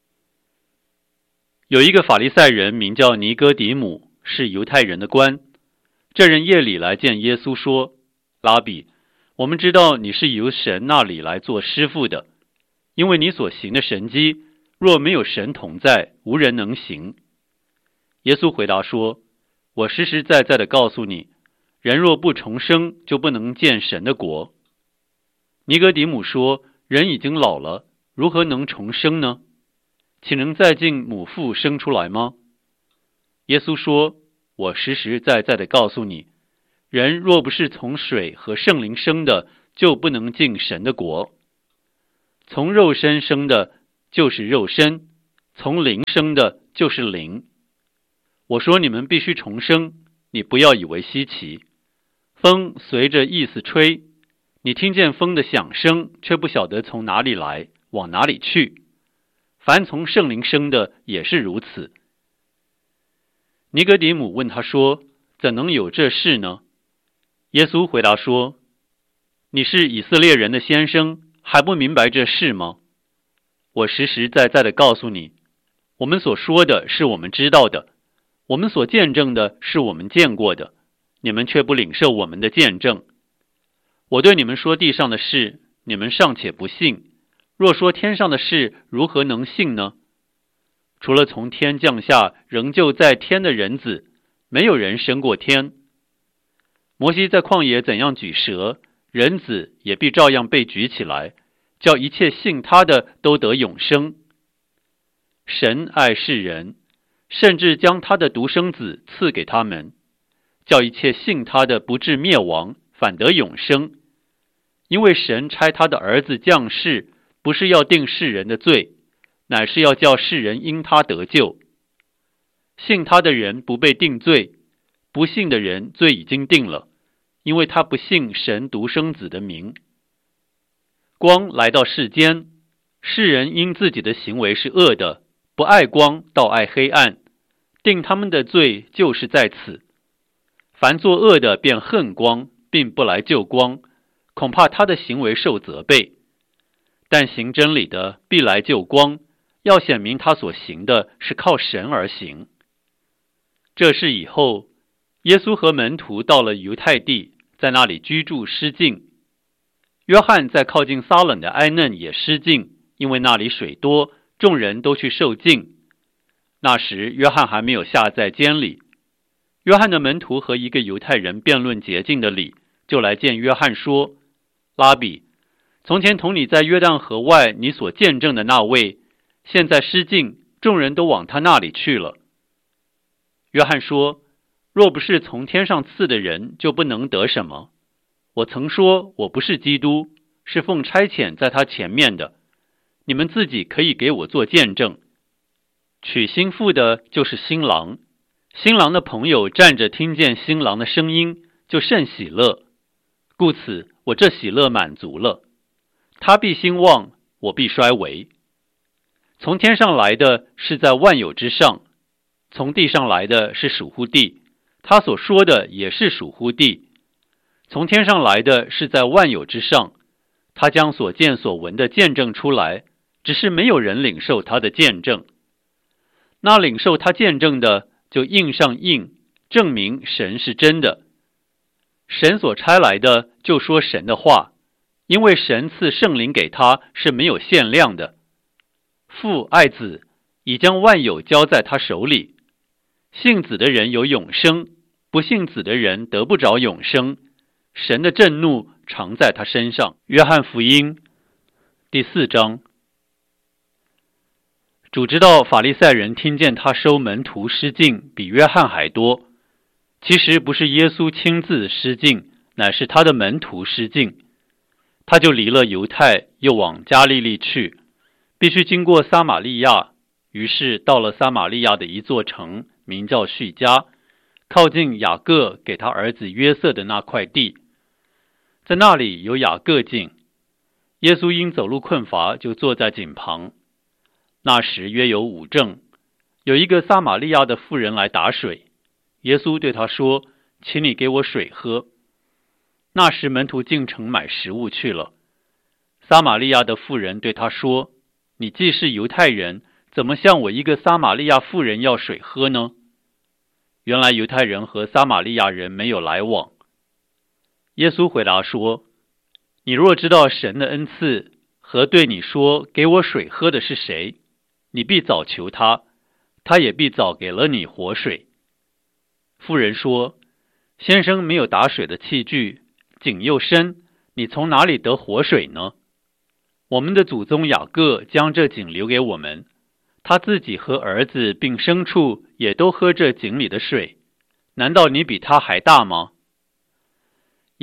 有一个法利赛人名叫尼哥底母，是犹太人的官。这人夜里来见耶稣说：“拉比，我们知道你是由神那里来做师傅的，因为你所行的神迹，若没有神同在，无人能行。”耶稣回答说：“我实实在在的告诉你，人若不重生，就不能见神的国。”尼哥底母说：“人已经老了，如何能重生呢？岂能再进母腹生出来吗？”耶稣说：“我实实在在的告诉你， 人若不是从水和圣灵生的，就不能进神的国。从肉身生的就是肉身，从灵生的就是灵。我说你们必须重生，你不要以为稀奇。风随着意思吹，你听见风的响声，却不晓得从哪里来，往哪里去。凡从圣灵生的也是如此。尼格底母问他说，怎能有这事呢？耶稣回答说，你是以色列人的先生，还不明白这事吗？我实实在在地告诉你，我们所说的是我们知道的，我们所见证的是我们见过的，你们却不领受我们的见证。我对你们说地上的事，你们尚且不信，若说天上的事，如何能信呢？除了从天降下仍旧在天的人子，没有人升过天。摩西在旷野怎样举蛇，人子也必照样被举起来，叫一切信他的都得永生。神爱世人，甚至将他的独生子赐给他们，叫一切信他的不至灭亡，反得永生。因为神差他的儿子降世，不是要定世人的罪，乃是要叫世人因他得救。信他的人不被定罪，不信的人罪已经定了，因为他不信神独生子的名。光来到世间，世人因自己的行为是恶的，不爱光，倒爱黑暗，定他们的罪就是在此。凡作恶的便恨光，并不来救光，恐怕他的行为受责备。但行真理的必来救光，要显明他所行的是靠神而行。这事以后，耶稣和门徒到了犹太地，在那里居住失禁。约翰在靠近撒冷的埃嫩也失禁，因为那里水多，众人都去受浸。那时约翰还没有下在监里。约翰的门徒和一个犹太人辩论洁净的理，就来见约翰说，拉比，从前同你在约旦河外你所见证的那位，现在失禁，众人都往他那里去了。约翰说，若不是从天上赐的人，就不能得什么。我曾说我不是基督，是奉差遣在他前面的，你们自己可以给我做见证。娶新妇的就是新郎，新郎的朋友站着听见新郎的声音，就甚喜乐，故此我这喜乐满足了。他必兴旺，我必衰微。从天上来的是在万有之上，从地上来的是属乎地，他所说的也是属乎地。从天上来的是在万有之上，他将所见所闻的见证出来，只是没有人领受他的见证。那领受他见证的，就印上印，证明神是真的。神所差来的，就说神的话，因为神赐圣灵给他是没有限量的。父爱子，已将万有交在他手里。信子的人有永生，不信子的人得不着永生。神的震怒常在他身上。约翰福音第四章。主知道法利赛人听见他收门徒失禁比约翰还多，其实不是耶稣亲自失禁，乃是他的门徒失禁。他就离了犹太，又往加利利去，必须经过撒玛利亚，于是到了撒玛利亚的一座城，名叫叙加，靠近雅各给他儿子约瑟的那块地。在那里有雅各井，耶稣因走路困乏，就坐在井旁。那时约有午正，有一个撒玛利亚的妇人来打水，耶稣对他说，请你给我水喝。那时门徒进城买食物去了。撒玛利亚的妇人对他说，你既是犹太人，怎么向我一个撒玛利亚妇人要水喝呢？原来犹太人和撒玛利亚人没有来往。耶稣回答说，你若知道神的恩赐和对你说给我水喝的是谁，你必早求他，他也必早给了你活水。妇人说，先生没有打水的器具，井又深，你从哪里得活水呢？我们的祖宗雅各将这井留给我们，他自己和儿子并牲畜也都喝这井里的水，难道你比他还大吗？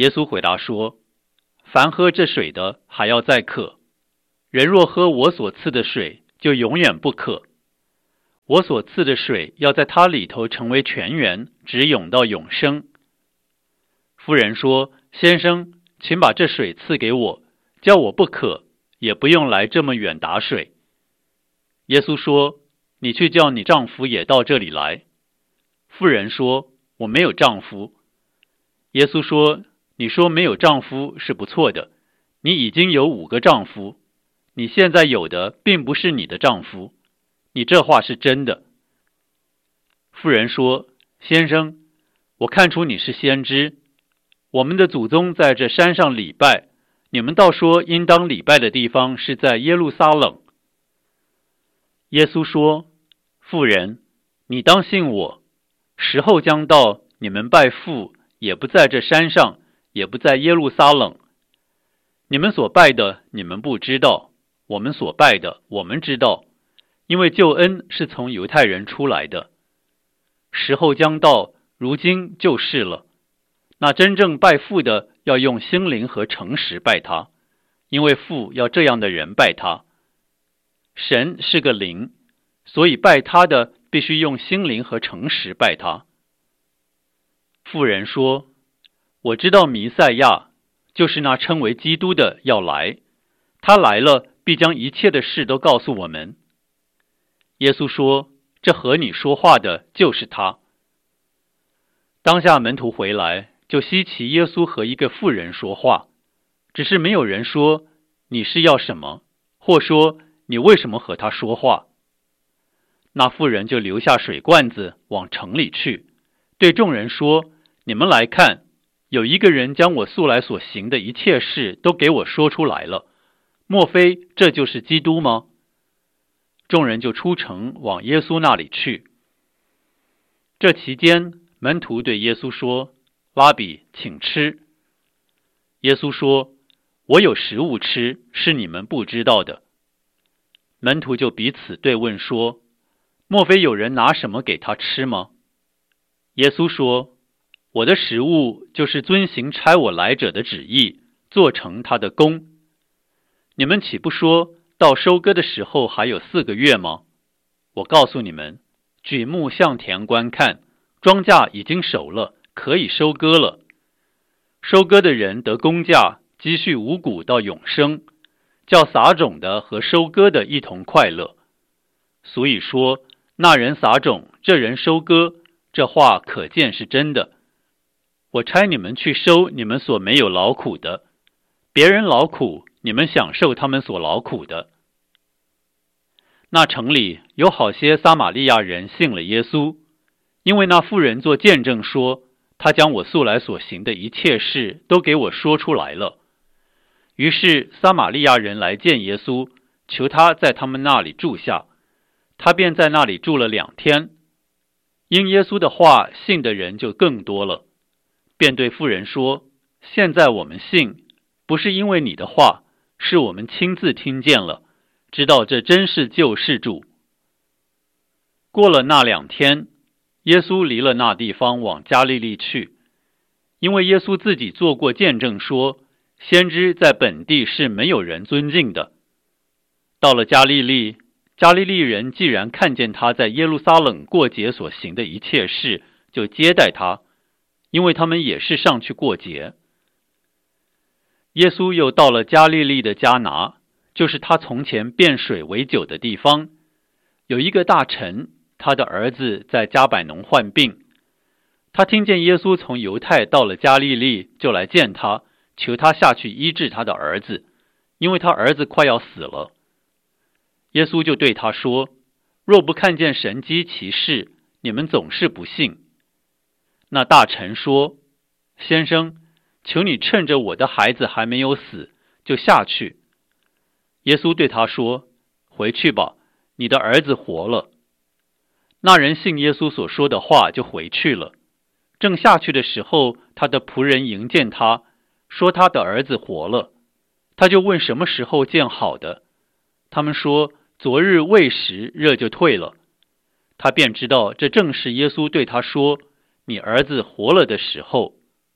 耶稣回答说：凡喝这水的还要再渴，人若喝我所赐的水，就永远不渴。我所赐的水要在他里头成为泉源，直涌到永生。妇人说：先生，请把这水赐给我，叫我不渴，也不用来这么远打水。耶稣说：你去叫你丈夫也到这里来。妇人说：我没有丈夫。耶稣说：你说没有丈夫是不错的，你已经有五个丈夫，你现在有的并不是你的丈夫，你这话是真的。妇人说：先生，我看出你是先知，我们的祖宗在这山上礼拜，你们倒说应当礼拜的地方是在耶路撒冷。耶稣说：妇人，你当信我，时候将到，你们拜父也不在这山上，也不在耶路撒冷。你们所拜的你们不知道，我们所拜的我们知道，因为救恩是从犹太人出来的。时候将到，如今就是了。那真正拜父的要用心灵和诚实拜他，因为父要这样的人拜他。神是个灵，所以拜他的必须用心灵和诚实拜他。妇人说：我知道弥赛亚，就是那称为基督的要来，他来了，必将一切的事都告诉我们。耶稣说：这和你说话的就是他。当下门徒回来，就稀奇耶稣和一个妇人说话，只是没有人说你是要什么，或说你为什么和他说话。那妇人就留下水罐子往城里去，对众人说：你们来看，有一个人将我素来所行的一切事都给我说出来了，莫非这就是基督吗？众人就出城往耶稣那里去。这期间，门徒对耶稣说：拉比，请吃。耶稣说：我有食物吃，是你们不知道的。门徒就彼此对问说：莫非有人拿什么给他吃吗？耶稣说：我的食物就是遵行差我来者的旨意，做成他的功。你们岂不说到收割的时候还有四个月吗？我告诉你们，举目向田观看，庄稼已经熟了，可以收割了。收割的人得工价，积蓄五谷到永生，叫撒种的和收割的一同快乐。所以说，那人撒种，这人收割，这话可见是真的。我差你们去收你们所没有劳苦的，别人劳苦，你们享受他们所劳苦的。那城里有好些撒玛利亚人信了耶稣，因为那妇人做见证说，他将我素来所行的一切事都给我说出来了。于是撒玛利亚人来见耶稣，求他在他们那里住下，他便在那里住了两天。因耶稣的话信的人就更多了，便对妇人说：现在我们信，不是因为你的话，是我们亲自听见了，知道这真是救世主。过了那两天，耶稣离了那地方往加利利去，因为耶稣自己做过见证说，先知在本地是没有人尊敬的。到了加利利，加利利人既然看见他在耶路撒冷过节所行的一切事，就接待他，因为他们也是上去过节。耶稣又到了加利利的迦拿，就是他从前变水为酒的地方。有一个大臣，他的儿子在迦百农患病，他听见耶稣从犹太到了加利利，就来见他，求他下去医治他的儿子，因为他儿子快要死了。耶稣就对他说：若不看见神迹奇事，你们总是不信。那大臣说：先生，求你趁着我的孩子还没有死，就下去。耶稣对他说：回去吧，你的儿子活了。那人信耶稣所说的话，就回去了。正下去的时候，他的仆人迎见他，说他的儿子活了。他就问什么时候见好的，他们说昨日未时，热就退了。他便知道这正是耶稣对他说：你儿子活了的时候。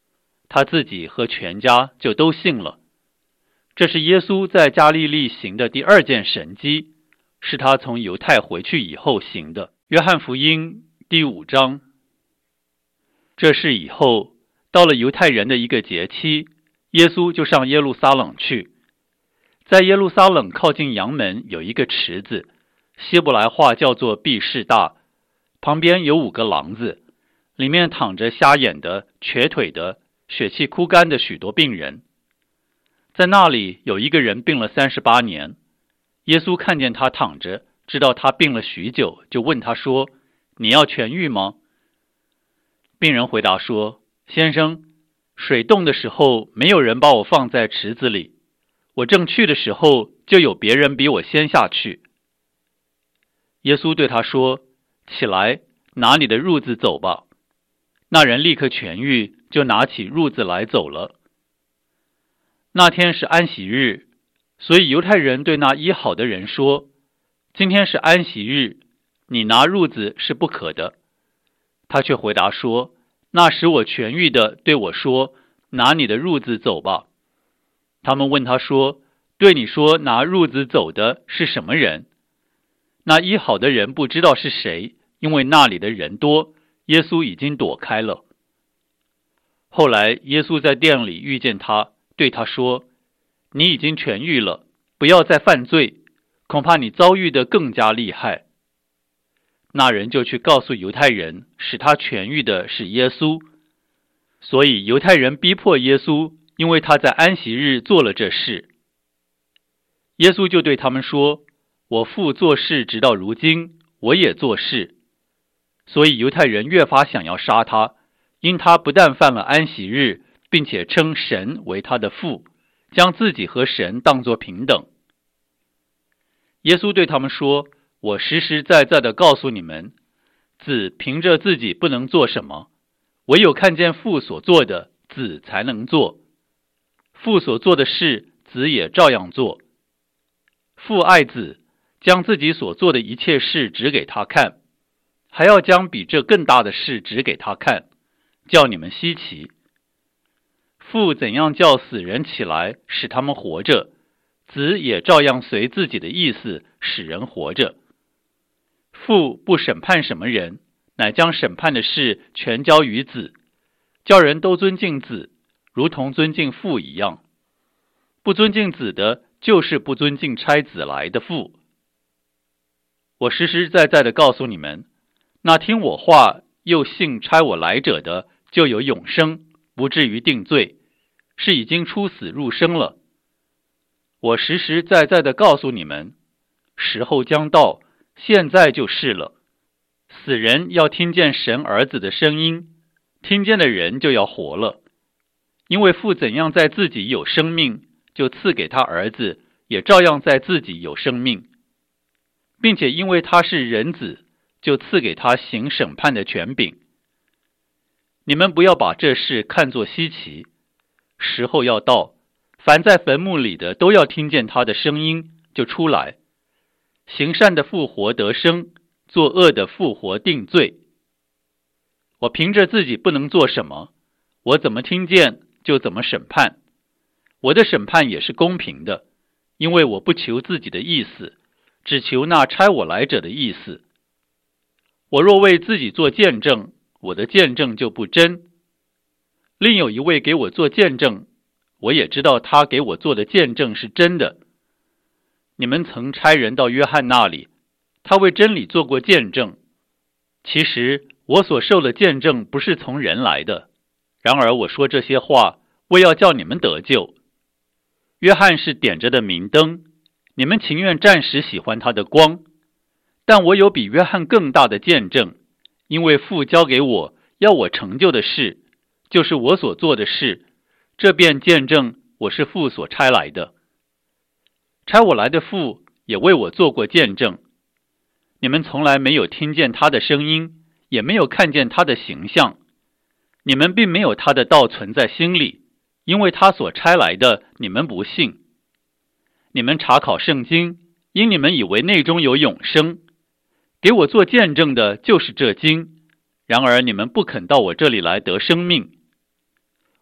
他自己和全家就都信了。这是耶稣在加利利行的第二件神迹，是他从犹太回去以后行的。约翰福音第五章。这事以后，到了犹太人的一个节期，耶稣就上耶路撒冷去。在耶路撒冷靠近阳门有一个池子，希伯来话叫做毕士大，旁边有五个廊子，里面躺着瞎眼的、瘸腿的、血气枯干的许多病人。在那里有一个人病了三十八年，耶稣看见他躺着，知道他病了许久，就问他说：“你要痊愈吗？”病人回答说：“先生，水动的时候，没有人把我放在池子里，我正去的时候，就有别人比我先下去。”耶稣对他说：“起来，拿你的褥子走吧。”那人立刻痊愈，就拿起褥子来走了。那天是安息日，所以犹太人对那医好的人说：“今天是安息日，你拿褥子是不可的。”他却回答说：“那使我痊愈的对我说，拿你的褥子走吧。”他们问他说：“对你说拿褥子走的是什么人？”那医好的人不知道是谁，因为那里的人多，耶稣已经躲开了。后来耶稣在店里遇见他，对他说：“你已经痊愈了，不要再犯罪，恐怕你遭遇的更加厉害。”那人就去告诉犹太人，使他痊愈的是耶稣。所以犹太人逼迫耶稣，因为他在安息日做了这事。耶稣就对他们说：“我父做事直到如今，我也做事。”所以犹太人越发想要杀他，因他不但犯了安息日，并且称神为他的父，将自己和神当作平等。耶稣对他们说：“我实实在在地告诉你们，子凭着自己不能做什么，唯有看见父所做的，子才能做。父所做的事，子也照样做。父爱子，将自己所做的一切事指给他看，还要将比这更大的事指给他看，叫你们稀奇。父怎样叫死人起来，使他们活着，子也照样随自己的意思使人活着。父不审判什么人，乃将审判的事全交于子，叫人都尊敬子，如同尊敬父一样。不尊敬子的，就是不尊敬差子来的父。我实实在在地告诉你们，那听我话又信差我来者的，就有永生，不至于定罪，是已经出死入生了。我实实在在地告诉你们，时候将到，现在就是了。死人要听见神儿子的声音，听见的人就要活了。因为父怎样在自己有生命，就赐给他儿子，也照样在自己有生命，并且因为他是人子，就赐给他行审判的权柄。你们不要把这事看作稀奇，时候要到，凡在坟墓里的都要听见他的声音，就出来。行善的复活得生，作恶的复活定罪。我凭着自己不能做什么，我怎么听见就怎么审判。我的审判也是公平的，因为我不求自己的意思，只求那差我来者的意思。我若为自己做见证，我的见证就不真。另有一位给我做见证，我也知道他给我做的见证是真的。你们曾差人到约翰那里，他为真理做过见证。其实我所受的见证不是从人来的，然而我说这些话，为要叫你们得救。约翰是点着的明灯，你们情愿暂时喜欢他的光，但我有比约翰更大的见证，因为父交给我要我成就的事，就是我所做的事，这便见证我是父所差来的。差我来的父也为我做过见证。你们从来没有听见他的声音，也没有看见他的形象，你们并没有他的道存在心里，因为他所差来的你们不信。你们查考圣经，因你们以为内中有永生，给我做见证的就是这经，然而你们不肯到我这里来得生命。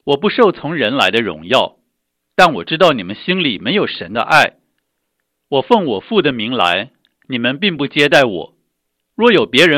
我不受从人来的荣耀，但我知道你们心里没有神的爱。我奉我父的名来，你们并不接待我。若有别人